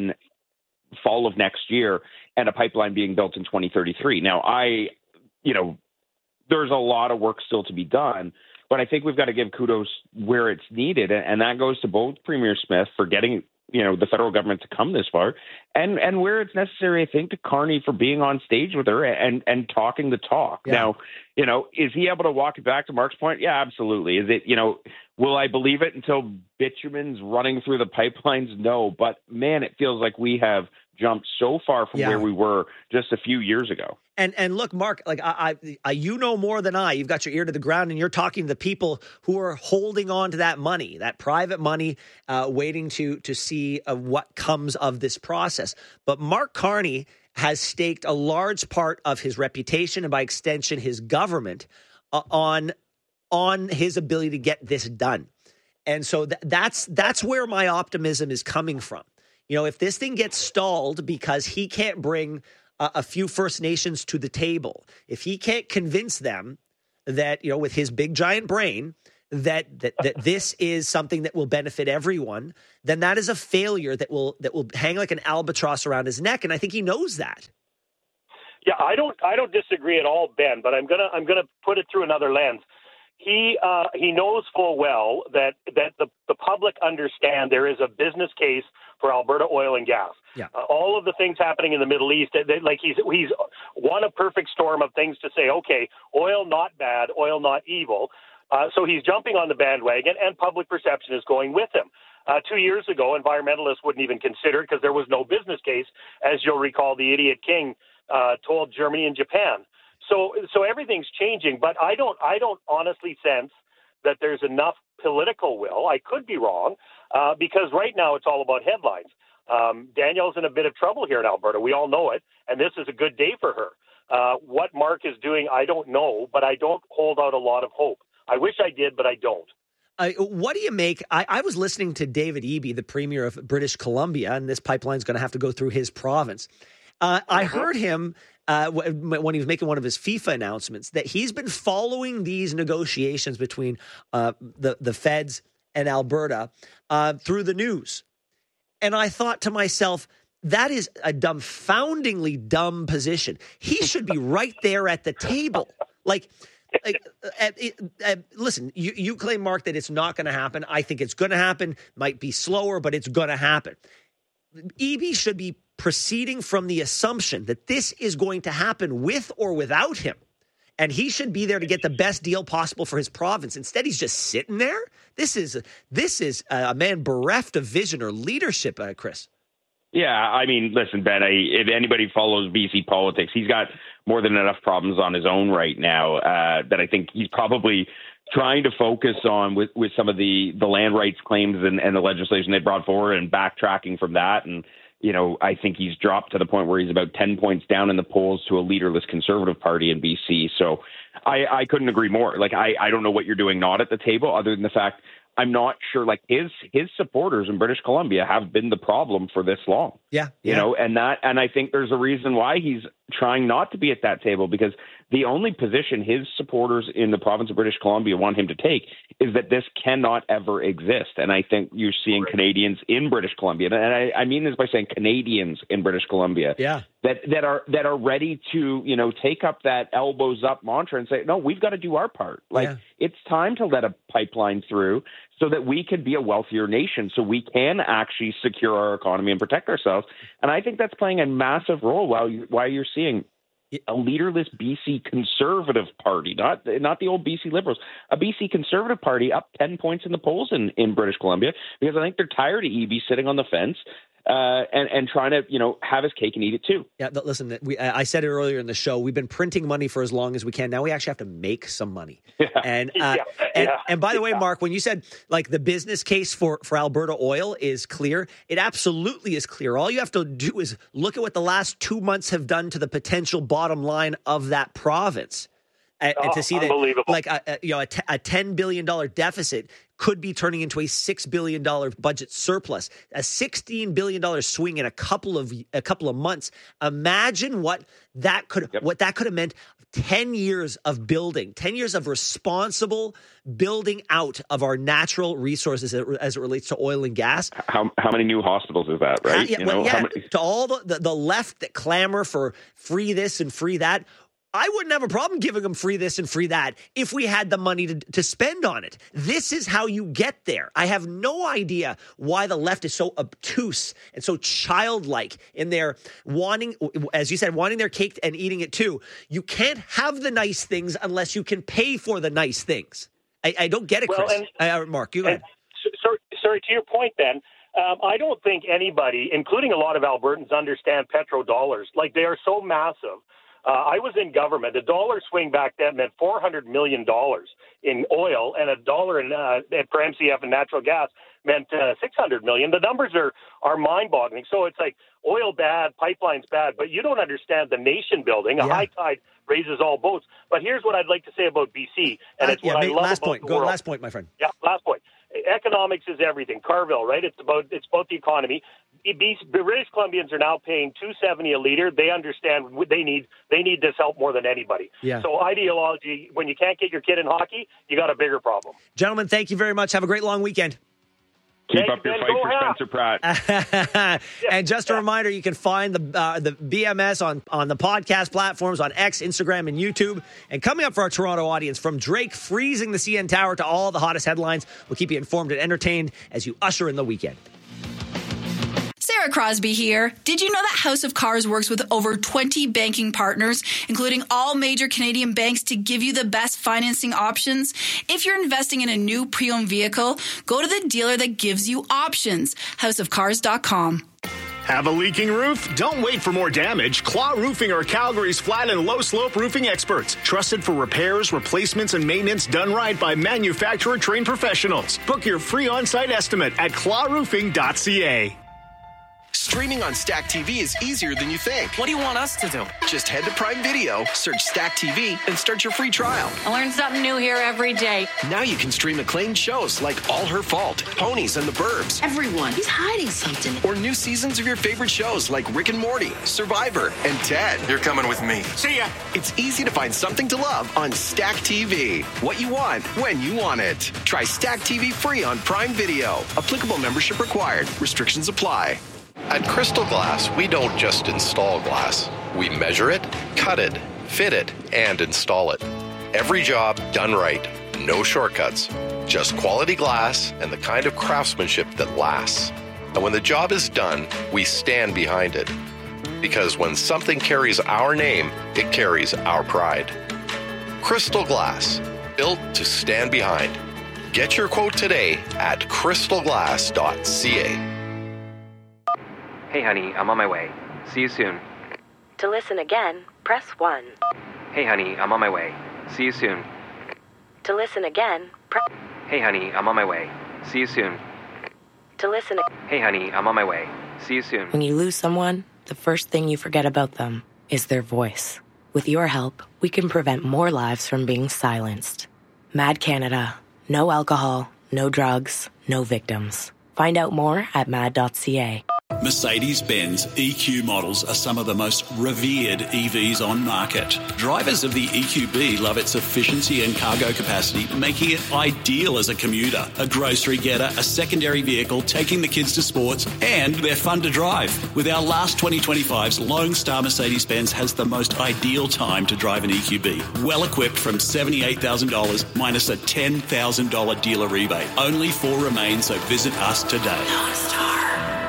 fall of next year and a pipeline being built in twenty thirty-three. Now, I, you know, there's a lot of work still to be done, but I think we've got to give kudos where it's needed. And that goes to both Premier Smith for getting, you know, the federal government to come this far, and and where it's necessary, I think, to Carney for being on stage with her and and talking the talk. Yeah. Now, you know, is he able to walk it back to Mark's point? Yeah, absolutely. Is it, you know, will I believe it until bitumen's running through the pipelines? No, but man, it feels like we have jumped so far from
Yeah.
where we were just a few years ago.
And and look, Mark, like I, I, I, you know more than I. You've got your ear to the ground, and you're talking to the people who are holding on to that money, that private money, uh, waiting to to see uh, what comes of this process. But Mark Carney has staked a large part of his reputation, and by extension, his government, uh, on on his ability to get this done. And so th- that's that's where my optimism is coming from. You know, if this thing gets stalled because he can't bring a, a few First Nations to the table, if he can't convince them that, you know, with his big giant brain, that that, that this is something that will benefit everyone, then that is a failure that will that will hang like an albatross around his neck. And I think he knows that.
Yeah, I don't I don't disagree at all, Ben, but I'm gonna I'm gonna put it through another lens. He uh, he knows full well that that the, the public understand there is a business case for Alberta oil and gas.
Yeah.
Uh, all of the things happening in the Middle East, they, like he's he's won a perfect storm of things to say, okay, oil not bad, oil not evil. Uh, so he's jumping on the bandwagon, and public perception is going with him. Uh, two years ago, environmentalists wouldn't even consider it because there was no business case, as you'll recall, the idiot king uh, told Germany and Japan. So, so everything's changing, but I don't, I don't honestly sense that there's enough political will. I could be wrong, uh, because right now it's all about headlines. Um, Danielle's in a bit of trouble here in Alberta. We all know it, and this is a good day for her. Uh, what Mark is doing, I don't know, but I don't hold out a lot of hope. I wish I did, but I don't.
Uh, what do you make? I, I was listening to David Eby, the Premier of British Columbia, and this pipeline is going to have to go through his province. Uh, I heard him uh, when he was making one of his FIFA announcements that he's been following these negotiations between uh, the, the feds and Alberta uh, through the news. And I thought to myself, that is a dumbfoundingly dumb position. He should be right there at the table. Like, like uh, uh, uh, listen, you, you claim, Mark, that it's not going to happen. I think it's going to happen. Might be slower, but it's going to happen. Eby should be proceeding from the assumption that this is going to happen with or without him. And he should be there to get the best deal possible for his province. Instead, he's just sitting there. This is this is a man bereft of vision or leadership, uh, Chris.
Yeah, I mean, listen, Ben, I, if anybody follows B C politics, he's got more than enough problems on his own right now uh, that I think he's probably trying to focus on with, with some of the, the land rights claims and, and the legislation they brought forward and backtracking from that. And, you know, I think he's dropped to the point where he's about ten points down in the polls to a leaderless Conservative Party in B C. So I, I couldn't agree more. Like, I, I don't know what you're doing not at the table, other than the fact I'm not sure, like, his his supporters in British Columbia have been the problem for this long.
Yeah.
You
yeah.
know, and that, and I think there's a reason why he's trying not to be at that table, because the only position his supporters in the province of British Columbia want him to take is that this cannot ever exist. And I think you're seeing Canadians in British Columbia, and I, I mean this by saying Canadians in British Columbia,
yeah.
that, that are that are ready to, you know, take up that elbows up mantra and say, no, we've got to do our part. Like,
Yeah.
it's time to let a pipeline through so that we can be a wealthier nation, so we can actually secure our economy and protect ourselves. And I think that's playing a massive role while you, while you're seeing a leaderless B C Conservative Party, not not the old B C Liberals, a B C Conservative Party up ten points in the polls in, in British Columbia, because I think they're tired of Eby sitting on the fence uh, and, and trying to, you know, have his cake and eat it too.
Yeah, but listen, we, I said it earlier in the show, we've been printing money for as long as we can. Now we actually have to make some money.
Yeah.
And, uh,
Yeah,
and,
yeah,
and by the way,
yeah.
Mark, when you said like the business case for, for Alberta oil is clear, it absolutely is clear. All you have to do is look at what the last two months have done to the potential bottom line of that province. And, and to
Oh,
see that,
unbelievable.
like a, a, you know, a, t- a ten billion dollars deficit could be turning into a six billion dollars budget surplus, a sixteen billion dollars swing in a couple of a couple of months. Imagine what that could
Yep.
what that could have meant. ten years of building, ten years of responsible building out of our natural resources as it, as it relates to oil and gas.
How how many new hospitals is that, right?
Uh, yeah,
you
well,
know,
yeah,
how many,
to all the, the, the left that clamor for free this and free that, I wouldn't have a problem giving them free this and free that if we had the money to, to spend on it. This is how you get there. I have no idea why the left is so obtuse and so childlike in their wanting, as you said, wanting their cake and eating it too. You can't have the nice things unless you can pay for the nice things. I, I don't get it,
Well,
Chris.
and-
uh, Mark, you go ahead.
And, so- sorry, sorry, to your point, Ben, Um, I don't think anybody, including a lot of Albertans, understand petrodollars. Like, they are so massive. Uh, I was in government. A dollar swing back then meant four hundred million dollars in oil, and a dollar in, uh, per M C F in natural gas meant uh, six hundred million dollars. The numbers are, are mind-boggling. So it's like oil bad, pipelines bad, but you don't understand the nation building. A
Yeah.
high tide raises all boats. But here's what I'd like to say about B C, and
Uh,
it's
yeah,
what I
mate,
love
last
about
point.
the
Go
world.
last point, my friend.
Yeah, last point. Economics is everything. Carville, right? It's about it's about the economy. The British Columbians are now paying two seventy a liter. They understand they need they need this help more than anybody.
Yeah.
So ideology, when you can't get your kid in hockey, you got a bigger problem.
Gentlemen, thank you very much. Have a great long weekend.
Keep
Thank
up
you,
your
Ben.
fight
Go
for
Hawks.
Spencer Pratt.
And just a reminder, you can find the uh, the B M S on, on the podcast platforms on X, Instagram, and YouTube. And coming up for our Toronto audience, from Drake freezing the C N Tower to all the hottest headlines, we'll keep you informed and entertained as you usher in the weekend.
Sarah Crosby here. Did you know that House of Cars works with over twenty banking partners, including all major Canadian banks, to give you the best financing options? If you're investing in a new pre-owned vehicle, go to the dealer that gives you options. house of cars dot com.
Have a leaking roof? Don't wait for more damage. Claw Roofing are Calgary's flat and low slope roofing experts. Trusted for repairs, replacements, and maintenance done right by manufacturer trained professionals. Book your free on-site estimate at claw roofing dot c a.
Streaming on Stack T V is easier than you think. What do you want us to do? Just head to Prime Video, search Stack T V, and start your free trial.
I learn something new here every day.
Now you can stream acclaimed shows like All Her Fault, Ponies, and The Burbs.
Everyone, he's hiding something.
Or new seasons of your favorite shows like Rick and Morty, Survivor, and Ted. You're coming with me. See ya. It's easy to find something to love on Stack T V. What you want, when you want it. Try Stack T V free on Prime Video. Applicable membership required. Restrictions apply.
At Crystal Glass, we don't just install glass. We measure it, cut it, fit it, and install it. Every job done right. No shortcuts. Just quality glass and the kind of craftsmanship that lasts. And when the job is done, we stand behind it. Because when something carries our name, it carries our pride. Crystal Glass, built to stand behind. Get your quote today at crystal glass dot c a.
Hey honey, I'm on my way. See you soon.
To listen again, press one.
Hey honey, I'm on my way. See you soon.
To listen again, press...
Hey honey, I'm on my way. See you soon.
To listen...
Hey honey, I'm on my way. See you soon.
When you lose someone, the first thing you forget about them is their voice. With your help, we can prevent more lives from being silenced. Mad Canada. No alcohol, no drugs, no victims. Find out more at mad dot c a.
Mercedes-Benz E Q models are some of the most revered E Vs on market. Drivers of the E Q B love its efficiency and cargo capacity, making it ideal as a commuter, a grocery getter, a secondary vehicle, taking the kids to sports, and they're fun to drive. With our last twenty twenty-fives, Lone Star Mercedes-Benz has the most ideal time to drive an E Q B. Well equipped from seventy-eight thousand dollars minus a ten thousand dollars dealer rebate. Only four remain, so visit us today.
Lone Star.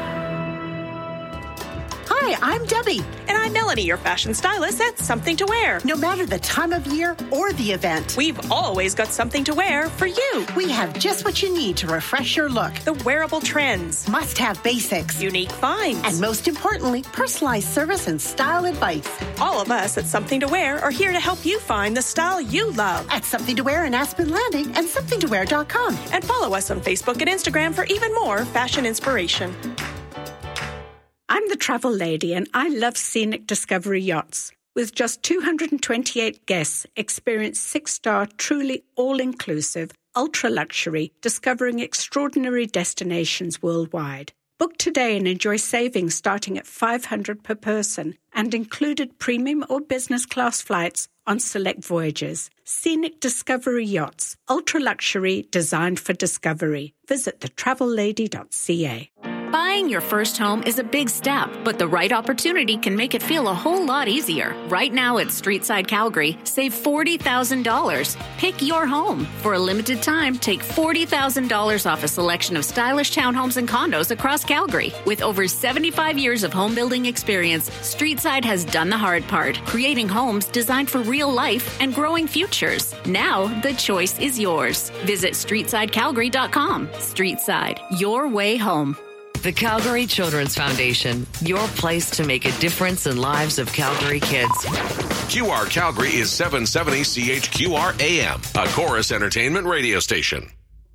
Hi, I'm Debbie. And I'm Melanie, your fashion stylist at Something to Wear.
No matter the time of year or the event,
we've always got something to wear for you.
We have just what you need to refresh your look.
The wearable trends.
Must-have basics.
Unique finds.
And most importantly, personalized service and style advice.
All of us at Something to Wear are here to help you find the style you love.
At Something to Wear in Aspen Landing and something to wear dot com.
And follow us on Facebook and Instagram for even more fashion inspiration.
I'm the travel lady and I love Scenic Discovery Yachts. With just two hundred twenty-eight guests, experience six-star, truly all-inclusive, ultra-luxury, discovering extraordinary destinations worldwide. Book today and enjoy savings starting at five hundred dollars per person and included premium or business class flights on select voyages. Scenic Discovery Yachts, ultra-luxury, designed for discovery. Visit the travel lady dot c a.
Buying your first home is a big step, but the right opportunity can make it feel a whole lot easier. Right now at Streetside Calgary, save forty thousand dollars. Pick your home. For a limited time, take forty thousand dollars off a selection of stylish townhomes and condos across Calgary. With over seventy-five years of home building experience, Streetside has done the hard part, creating homes designed for real life and growing futures. Now, the choice is yours. Visit streetside calgary dot com. Streetside, your way home.
The Calgary Children's Foundation, your place to make a difference in lives of Calgary kids.
Q R Calgary is seven seventy C H Q R A M, a Chorus Entertainment radio station.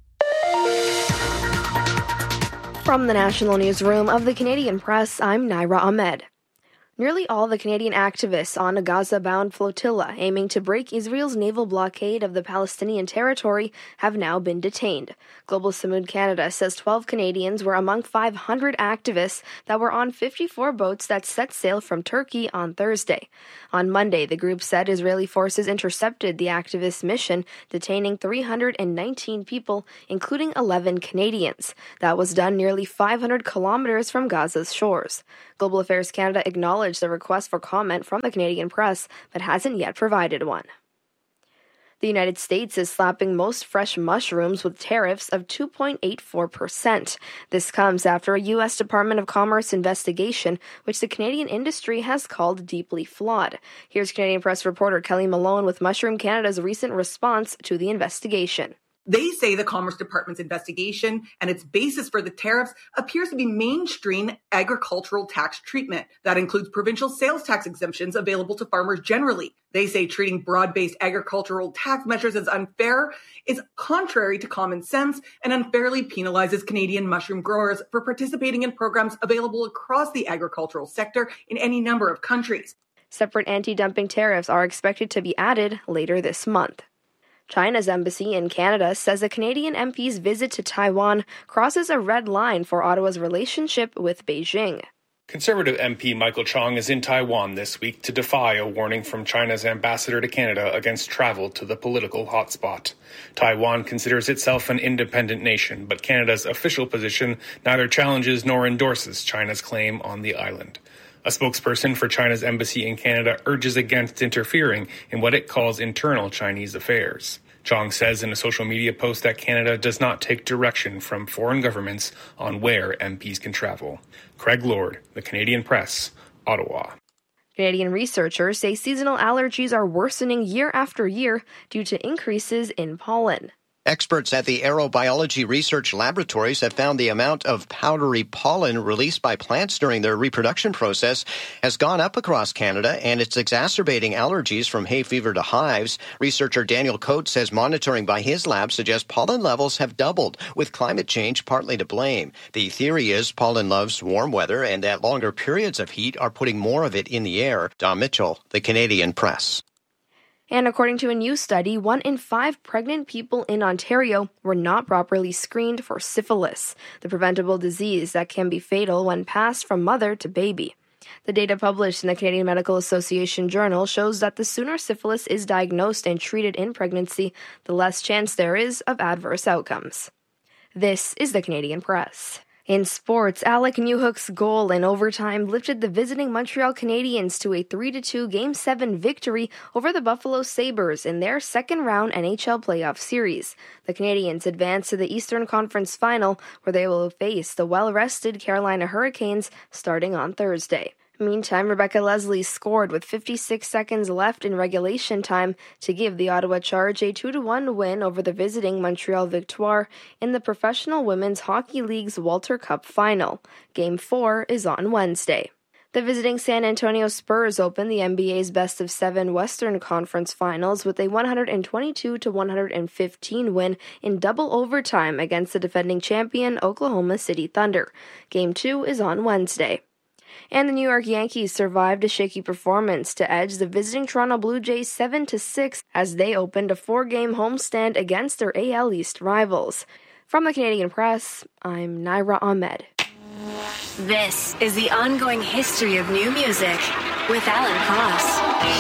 From the National Newsroom of the Canadian Press, I'm Naira Ahmed. Nearly all the Canadian activists on a Gaza-bound flotilla aiming to break Israel's naval blockade of the Palestinian territory have now been detained. Global Samud Canada says twelve Canadians were among five hundred activists that were on fifty-four boats that set sail from Turkey on Thursday. On Monday, the group said Israeli forces intercepted the activists' mission, detaining three hundred nineteen people, including eleven Canadians. That was done nearly five hundred kilometers from Gaza's shores. Global Affairs Canada acknowledged the request for comment from the Canadian Press, but hasn't yet provided one. The United States is slapping most fresh mushrooms with tariffs of two point eight four percent. This comes after a U S Department of Commerce investigation, which the Canadian industry has called deeply flawed. Here's Canadian Press reporter Kelly Malone with Mushroom Canada's recent response to the investigation.
They say the Commerce Department's investigation and its basis for the tariffs appears to be mainstream agricultural tax treatment. That includes provincial sales tax exemptions available to farmers generally. They say treating broad-based agricultural tax measures as unfair is contrary to common sense and unfairly penalizes Canadian mushroom growers for participating in programs available across the agricultural sector in any number of countries.
Separate anti-dumping tariffs are expected to be added later this month. China's embassy in Canada says a Canadian M P's visit to Taiwan crosses a red line for Ottawa's relationship with Beijing.
Conservative M P Michael Chong is in Taiwan this week to defy a warning from China's ambassador to Canada against travel to the political hotspot. Taiwan considers itself an independent nation, but Canada's official position neither challenges nor endorses China's claim on the island. A spokesperson for China's embassy in Canada urges against interfering in what it calls internal Chinese affairs. Chong says in a social media post that Canada does not take direction from foreign governments on where M Ps can travel. Craig Lord, The Canadian Press, Ottawa.
Canadian researchers say seasonal allergies are worsening year after year due to increases in pollen.
Experts at the Aerobiology Research Laboratories have found the amount of powdery pollen released by plants during their reproduction process has gone up across Canada, and it's exacerbating allergies from hay fever to hives. Researcher Daniel Coates says monitoring by his lab suggests pollen levels have doubled, with climate change partly to blame. The theory is pollen loves warm weather, and that longer periods of heat are putting more of it in the air. Don Mitchell, The Canadian Press.
And according to a new study, one in five pregnant people in Ontario were not properly screened for syphilis, the preventable disease that can be fatal when passed from mother to baby. The data published in the Canadian Medical Association Journal shows that the sooner syphilis is diagnosed and treated in pregnancy, the less chance there is of adverse outcomes. This is the Canadian Press. In sports, Alec Newhook's goal in overtime lifted the visiting Montreal Canadiens to a three to two Game seven victory over the Buffalo Sabres in their second-round N H L playoff series. The Canadiens advance to the Eastern Conference Final, where they will face the well-rested Carolina Hurricanes starting on Thursday. Meantime, Rebecca Leslie scored with fifty-six seconds left in regulation time to give the Ottawa Charge a two to one win over the visiting Montreal Victoire in the Professional Women's Hockey League's Walter Cup Final. Game four is on Wednesday. The visiting San Antonio Spurs opened the N B A's best-of-seven Western Conference Finals with a one twenty-two to one fifteen win in double overtime against the defending champion Oklahoma City Thunder. Game two is on Wednesday. And the New York Yankees survived a shaky performance to edge the visiting Toronto Blue Jays seven to six as they opened a four-game homestand against their A L East rivals. From the Canadian Press, I'm Naira Ahmed.
This is the ongoing history of new music with Alan Cross.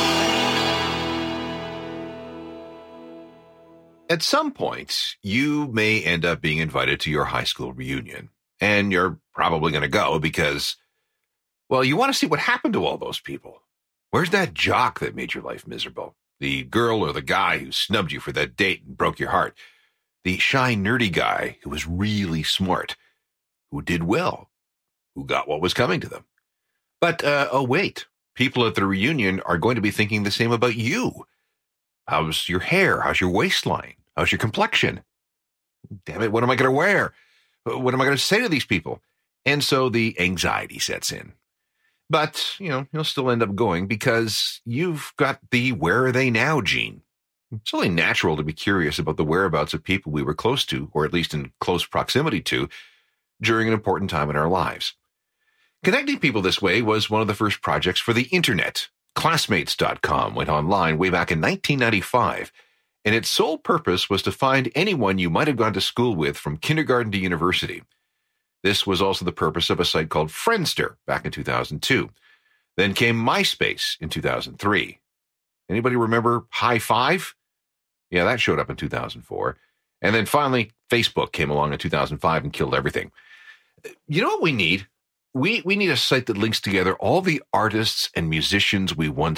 At some point, you may end up being invited to your high school reunion, and you're probably going to go because, well, you want to see what happened to all those people. Where's that jock that made your life miserable? The girl or the guy who snubbed you for that date and broke your heart? The shy, nerdy guy who was really smart, who did well, who got what was coming to them? But, uh, oh, wait. People at the reunion are going to be thinking the same about you. How's your hair? How's your waistline? How's your complexion? Damn it, what am I going to wear? What am I going to say to these people? And so the anxiety sets in. But, you know, you'll still end up going because you've got the where are they now gene. It's only natural to be curious about the whereabouts of people we were close to, or at least in close proximity to, during an important time in our lives. Connecting people this way was one of the first projects for the internet. Classmates dot com went online way back in nineteen ninety-five, and its sole purpose was to find anyone you might have gone to school with from kindergarten to university. This was also the purpose of a site called Friendster back in two thousand two. Then came MySpace in two thousand three. Anybody remember High Five? Yeah, that showed up in two thousand four. And then finally, Facebook came along in two thousand five and killed everything. You know what we need? We we need a site that links together all the artists and musicians we once